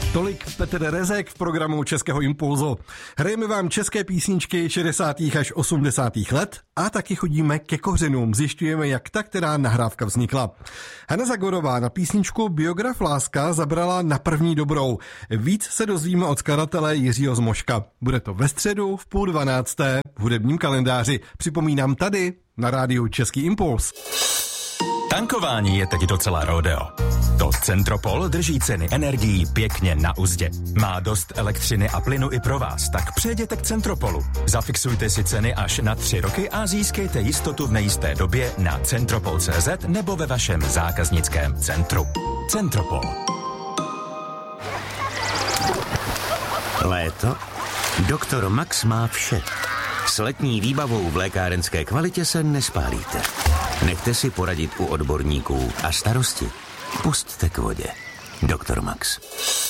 Tolik Petr Rezek v programu Českého impulzu. Hrajeme vám české písničky 60. až 80. let a taky chodíme ke kořenům. Zjišťujeme, jak ta která nahrávka vznikla. Hana Zagorová na písničku Biograf láska zabrala na první dobrou. Víc se dozvíme od skladatele Jiřího Zmoška. Bude to ve středu v 11:30 v hudebním kalendáři. Připomínám tady na rádiu Český impuls. Tankování je teď docela rodeo. To Centropol drží ceny energií pěkně na uzdě. Má dost elektřiny a plynu i pro vás, tak přejděte k Centropolu. Zafixujte si ceny až na 3 roky a získejte jistotu v nejisté době na centropol.cz nebo ve vašem zákaznickém centru. Centropol. Léto? Doktor Max má vše. S letní výbavou v lékárenské kvalitě se nespálíte. Nechte si poradit u odborníků a starosti pusťte k vodě. Doktor Max.